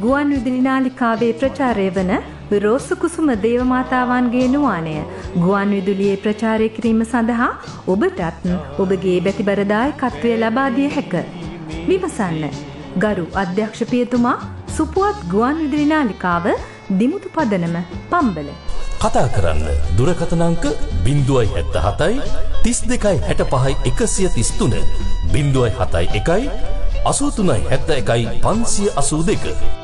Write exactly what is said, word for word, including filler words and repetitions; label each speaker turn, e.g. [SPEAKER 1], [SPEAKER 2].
[SPEAKER 1] ගුවන් විදුලි නාලිකාවේ ප්‍රචාරය වන රෝස කුසුම දේවමාතාවන්ගේ නුවාණය ගුවන් විදුලියේ ප්‍රචාරය කිරීම සඳහා ඔබටත් ඔබගේ බැතිබර දායකත්වය ලබා දිය හැක. විමසන්න. ගරු අධ්‍යක්ෂ පියතුමා, සුපුවත් ගුවන් විදුලි නාලිකාව, දිමුතු පදනම, පම්බල.
[SPEAKER 2] කතා කරන්න දුරකථන අංක ज़ीरो सात सात තිස් දෙකයි හැට පහයි එකසිය තිස් තුන ज़ीरो सात එකයි අසූ තුනයි හැත්තෑ එකයි පන්සිය අසූ දෙක.